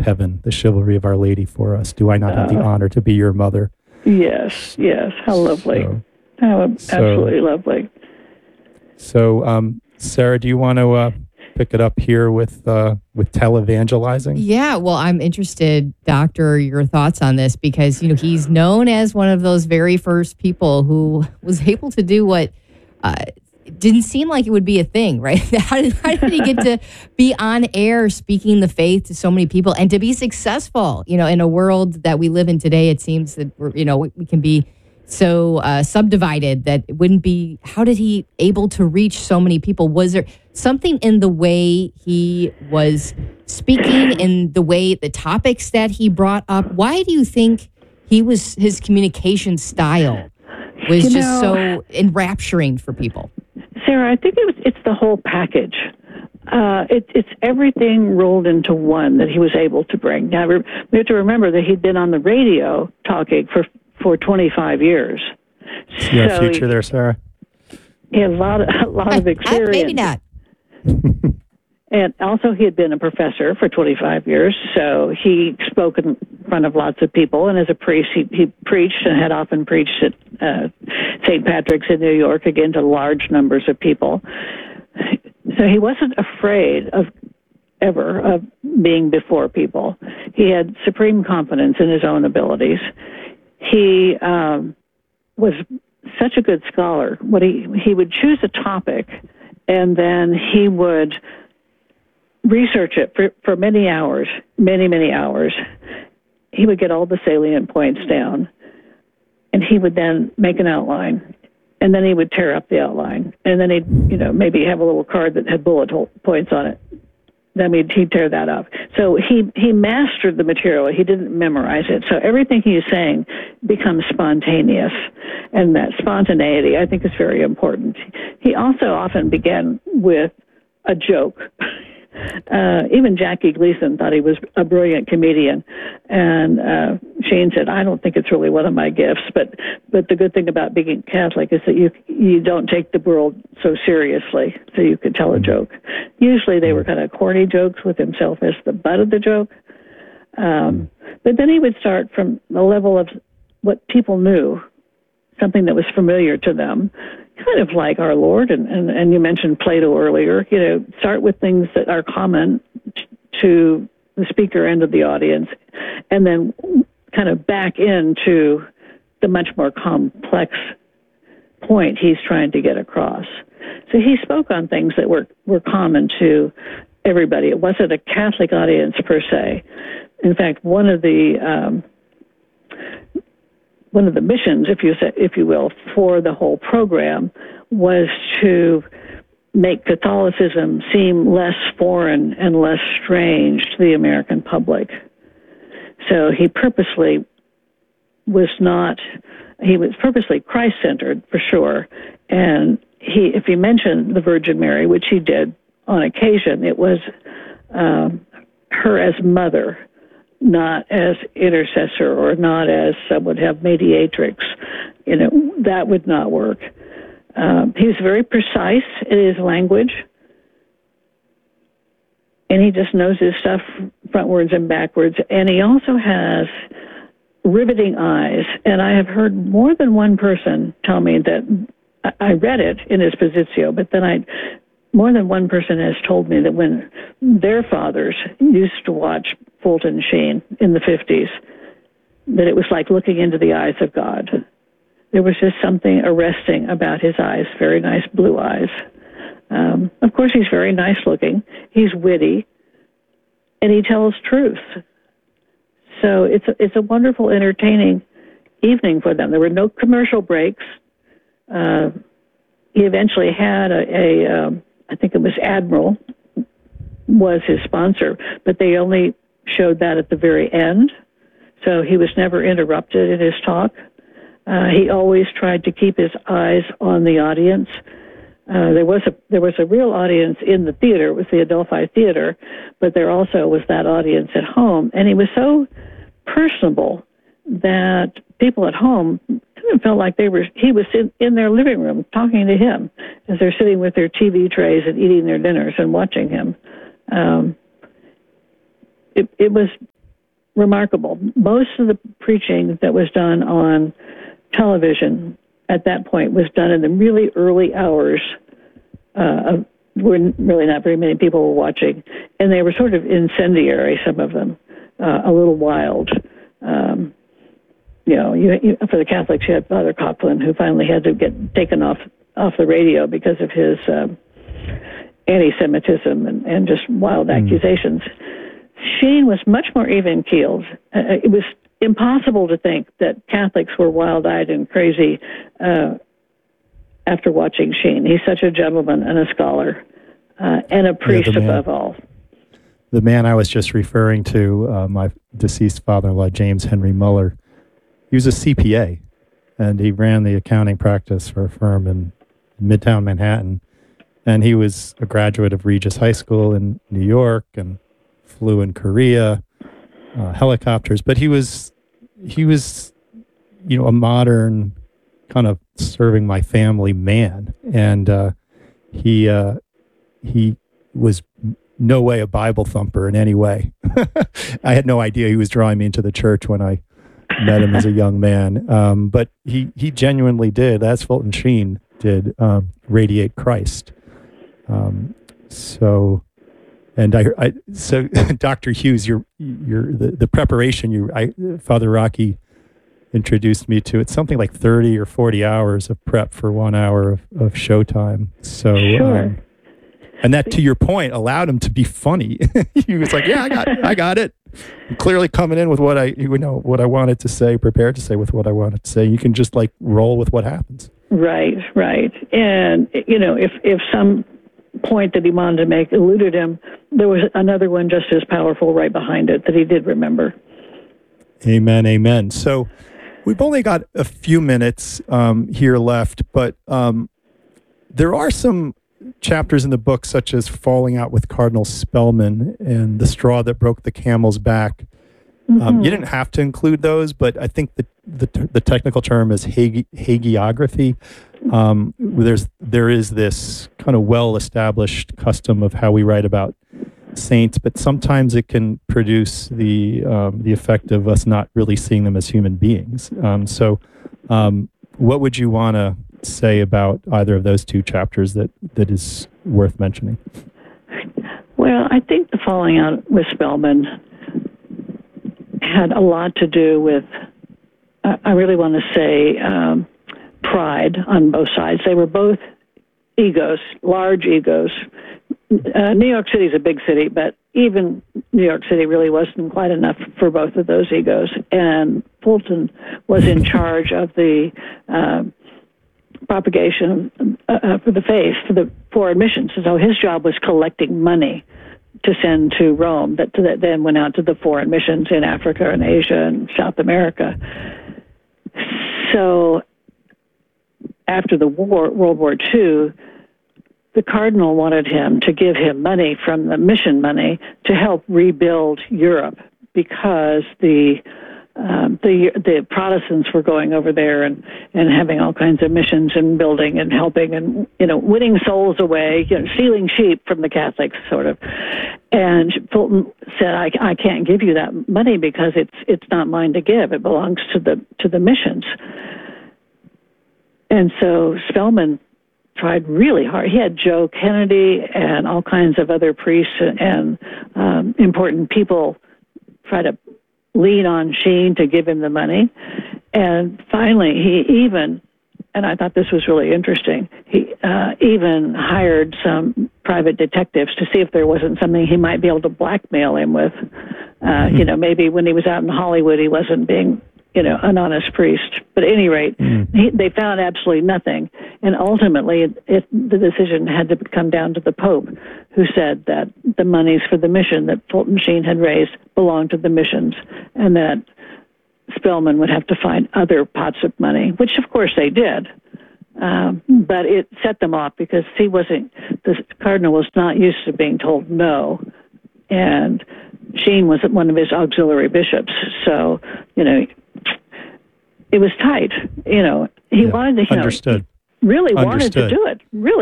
heaven, the chivalry of Our Lady for us. Do I not have the honor to be your mother? Yes, how lovely. Absolutely lovely. So, Sarah, do you want to pick it up here with televangelizing? Yeah, well, I'm interested, Doctor, your thoughts on this, because he's known as one of those very first people who was able to do what didn't seem like it would be a thing, right? How did he get to be on air speaking the faith to so many people and to be successful? In a world that we live in today, it seems that we can be so subdivided that it wouldn't be. How did he able to reach so many people? Was there something in the way he was speaking, in the way the topics that he brought up? Why do you think his communication style was just so enrapturing for people? Sarah, I think it's the whole package. It's everything rolled into one that he was able to bring. Now, we have to remember that he'd been on the radio talking for 25 years. You have a future there, Sarah? He had a lot of experience. Maybe not. And also, he had been a professor for 25 years, so he spoke in front of lots of people. And as a priest, he preached and had often preached at St. Patrick's in New York, again, to large numbers of people. So he wasn't afraid of being before people. He had supreme confidence in his own abilities. He was such a good scholar. He would choose a topic, and then he would research it for many hours, many hours. He would get all the salient points down, and he would then make an outline, and then he would tear up the outline, and then he'd maybe have a little card that had bullet points on it. Then he'd tear that up. So he mastered the material. He didn't memorize it. So everything he's saying becomes spontaneous, and that spontaneity, I think, is very important. He also often began with a joke. Even Jackie Gleason thought he was a brilliant comedian, and Shane said, "I don't think it's really one of my gifts, but the good thing about being Catholic is that you don't take the world so seriously, so you could tell a joke." Usually they were kind of corny jokes with himself as the butt of the joke, but then he would start from the level of what people knew, something that was familiar to them, kind of like our Lord, and you mentioned Plato earlier. Start with things that are common to the speaker end of the audience, and then kind of back into the much more complex point he's trying to get across. So he spoke on things that were common to everybody. It wasn't a Catholic audience per se. In fact, one of the missions, if you will, for the whole program was to make Catholicism seem less foreign and less strange to the American public. So he was purposely Christ-centered, for sure. And if he mentioned the Virgin Mary, which he did on occasion, it was her as mother, not as intercessor or not as some would have mediatrix. That would not work. He was very precise in his language, and he just knows his stuff frontwards and backwards. And he also has riveting eyes. And I have heard more than one person tell me that I read it in his Positio, but then more than one person has told me that when their fathers used to watch Fulton Sheen in the 50s, that it was like looking into the eyes of God. There was just something arresting about his eyes, very nice blue eyes. Of course, he's very nice looking. He's witty, and he tells truth. So it's a wonderful, entertaining evening for them. There were no commercial breaks. He eventually had I think it was Admiral, was his sponsor, but they only showed that at the very end. So he was never interrupted in his talk. He always tried to keep his eyes on the audience. There was a real audience in the theater. It was the Adelphi Theater, but there also was that audience at home. And he was so personable that people at home kind of felt like he was in their living room talking to him as they're sitting with their TV trays and eating their dinners and watching him. it was remarkable. Most of the preaching that was done on television at that point was done in the really early hours when really not very many people were watching, and they were sort of incendiary, some of them, a little wild. For the Catholics, you had Father Coughlin, who finally had to get taken off the radio because of his anti-Semitism and just wild accusations. Sheen was much more even-keeled. It was impossible to think that Catholics were wild-eyed and crazy after watching Sheen. He's such a gentleman and a scholar and a priest above all. The man I was just referring to, my deceased father-in-law, James Henry Muller, he was a CPA, and he ran the accounting practice for a firm in Midtown Manhattan. And he was a graduate of Regis High School in New York and flew in Korea, helicopters. But he was, a modern kind of serving my family man. And he was no way a Bible thumper in any way. I had no idea he was drawing me into the church when I met him as a young man. But he genuinely did, as Fulton Sheen did, radiate Christ. So Dr. Hughes, the preparation Father Rocky introduced me to, it's something like 30 or 40 hours of prep for 1 hour of showtime. So, sure. And that, to your point, allowed him to be funny. He was like, "Yeah, I got it." I'm clearly coming in with what I wanted to say, prepared to say with what I wanted to say. You can just like roll with what happens. Right. And if some point that he wanted to make eluded him, there was another one just as powerful right behind it that he did remember. Amen. So we've only got a few minutes here left, but there are some chapters in the book, such as Falling Out with Cardinal Spellman and The Straw That Broke the Camel's Back. You didn't have to include those, but I think the technical term is hagiography. There is this kind of well-established custom of how we write about saints, but sometimes it can produce the effect of us not really seeing them as human beings. So what would you want to say about either of those two chapters that is worth mentioning? Well, I think the Falling Out with Spellman had a lot to do with, I really want to say, pride on both sides. They were both egos, large egos. New York City is a big city, but even New York City really wasn't quite enough for both of those egos. And Fulton was in charge of the propagation for the faith, for the foreign missions. So his job was collecting money to send to Rome that then went out to the foreign missions in Africa and Asia and South America. So after the war, World War II, the cardinal wanted him to give him money from the mission money to help rebuild Europe because the Protestants were going over there and having all kinds of missions and building and helping and winning souls away, stealing sheep from the Catholics, sort of. And Fulton said, "I can't give you that money because it's not mine to give. It belongs to the missions." And so Spellman tried really hard. He had Joe Kennedy and all kinds of other priests and important people try to lean on Sheen to give him the money. And finally, he even, and I thought this was really interesting, he even hired some private detectives to see if there wasn't something he might be able to blackmail him with. Maybe when he was out in Hollywood, he wasn't being, an honest priest. But at any rate, they found absolutely nothing. And ultimately, the decision had to come down to the Pope, who said that the monies for the mission that Fulton Sheen had raised belonged to the missions, and that Spellman would have to find other pots of money, which of course they did. But it set them off because the cardinal was not used to being told no. And Sheen was one of his auxiliary bishops. So, it was tight. He wanted to, Understood. Really wanted to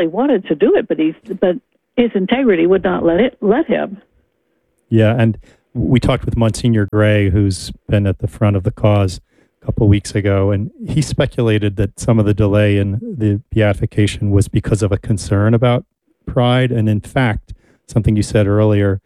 do it, but his integrity would not let him. Yeah, and we talked with Monsignor Gray, who's been at the front of the cause a couple of weeks ago, and he speculated that some of the delay in the beatification was because of a concern about pride. And in fact, something you said earlier,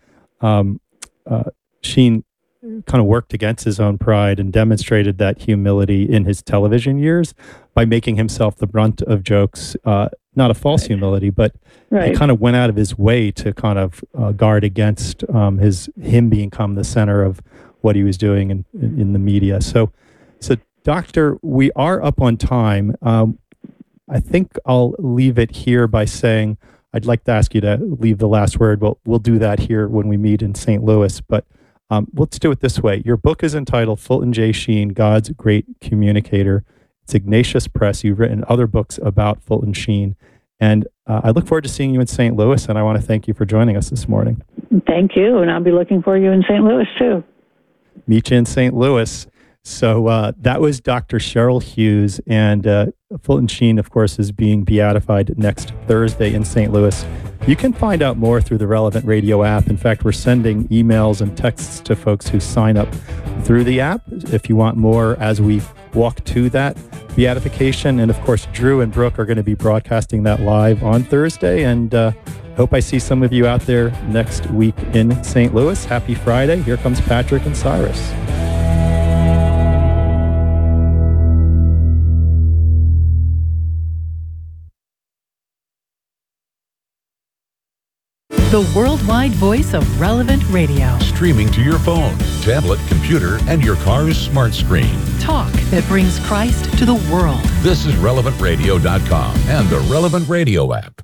Sheen kind of worked against his own pride and demonstrated that humility in his television years by making himself the brunt of jokes. Not a false humility, but he kind of went out of his way to kind of guard against him become the center of what he was doing in the media. So, Doctor, we are up on time. I think I'll leave it here by saying I'd like to ask you to leave the last word. We'll do that here when we meet in St. Louis, but let's do it this way. Your book is entitled Fulton J. Sheen, God's Great Communicator. It's Ignatius Press. You've written other books about Fulton Sheen. And I look forward to seeing you in St. Louis, and I want to thank you for joining us this morning. Thank you, and I'll be looking for you in St. Louis, too. Meet you in St. Louis. So that was Dr. Cheryl Hughes, and Fulton Sheen, of course, is being beatified next Thursday in St. Louis. You can find out more through the Relevant Radio app. In fact, we're sending emails and texts to folks who sign up through the app if you want more as we walk to that beatification. And of course, Drew and Brooke are going to be broadcasting that live on Thursday. And hope I see some of you out there next week in St. Louis. Happy Friday. Here comes Patrick and Cyrus. The worldwide voice of Relevant Radio. Streaming to your phone, tablet, computer, and your car's smart screen. Talk that brings Christ to the world. This is RelevantRadio.com and the Relevant Radio app.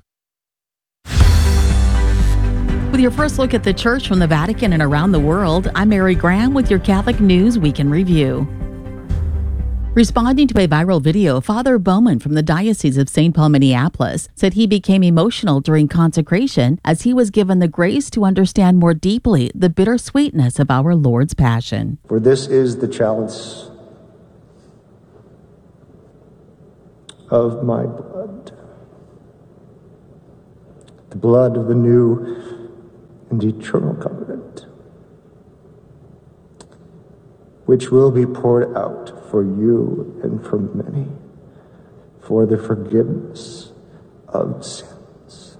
With your first look at the church from the Vatican and around the world, I'm Mary Graham with your Catholic News Week in Review. Responding to a viral video, Father Bowman from the Diocese of St. Paul, Minneapolis, said he became emotional during consecration as he was given the grace to understand more deeply the bittersweetness of our Lord's Passion. For this is the chalice of my blood, the blood of the new and eternal covenant, which will be poured out for you and for many, for the forgiveness of sins.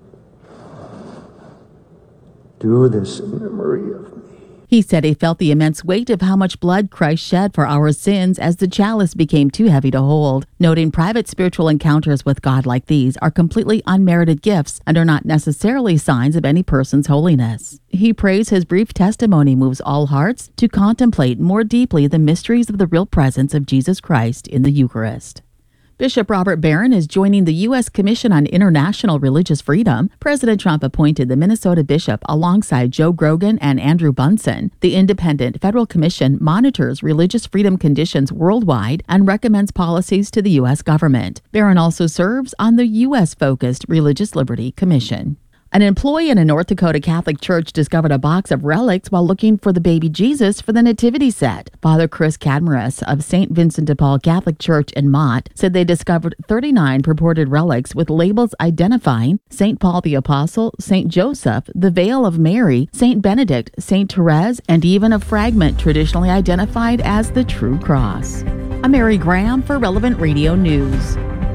Do this in memory of me. He said he felt the immense weight of how much blood Christ shed for our sins as the chalice became too heavy to hold, noting private spiritual encounters with God like these are completely unmerited gifts and are not necessarily signs of any person's holiness. He prays his brief testimony moves all hearts to contemplate more deeply the mysteries of the real presence of Jesus Christ in the Eucharist. Bishop Robert Barron is joining the U.S. Commission on International Religious Freedom. President Trump appointed the Minnesota bishop alongside Joe Grogan and Andrew Bunson. The independent federal commission monitors religious freedom conditions worldwide and recommends policies to the U.S. government. Barron also serves on the U.S.-focused Religious Liberty Commission. An employee in a North Dakota Catholic church discovered a box of relics while looking for the baby Jesus for the nativity set. Father Chris Cadmaras of St. Vincent de Paul Catholic Church in Mott said they discovered 39 purported relics with labels identifying St. Paul the Apostle, St. Joseph, the Veil of Mary, St. Benedict, St. Therese, and even a fragment traditionally identified as the True Cross. I'm Mary Graham for Relevant Radio News.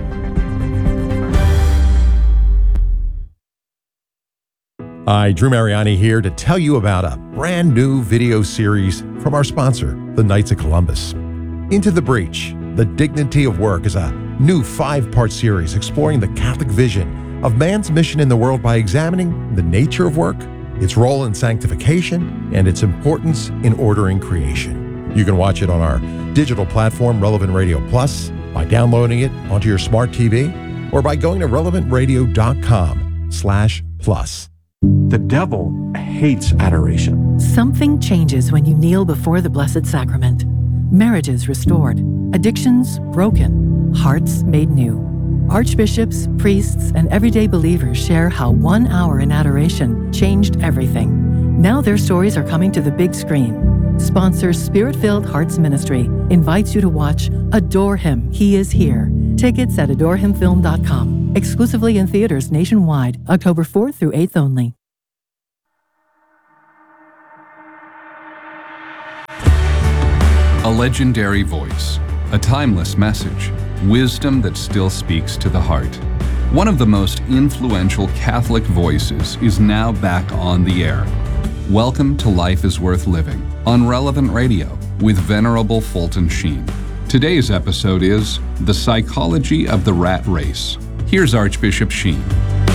Hi, Drew Mariani here to tell you about a brand new video series from our sponsor, the Knights of Columbus. Into the Breach, The Dignity of Work is a new 5-part series exploring the Catholic vision of man's mission in the world by examining the nature of work, its role in sanctification, and its importance in ordering creation. You can watch it on our digital platform, Relevant Radio Plus, by downloading it onto your smart TV, or by going to relevantradio.com/plus. The devil hates adoration. Something changes when you kneel before the Blessed Sacrament. Marriages restored, addictions broken, hearts made new. Archbishops, priests, and everyday believers share how 1 hour in adoration changed everything. Now their stories are coming to the big screen. Sponsor Spirit-Filled Hearts Ministry invites you to watch Adore Him, He is Here. Tickets at adorehimfilm.com. Exclusively in theaters nationwide, October 4th through 8th only. A legendary voice, a timeless message, wisdom that still speaks to the heart. One of the most influential Catholic voices is now back on the air. Welcome to Life is Worth Living on Relevant Radio with Venerable Fulton Sheen. Today's episode is The Psychology of the Rat Race. Here's Archbishop Sheen.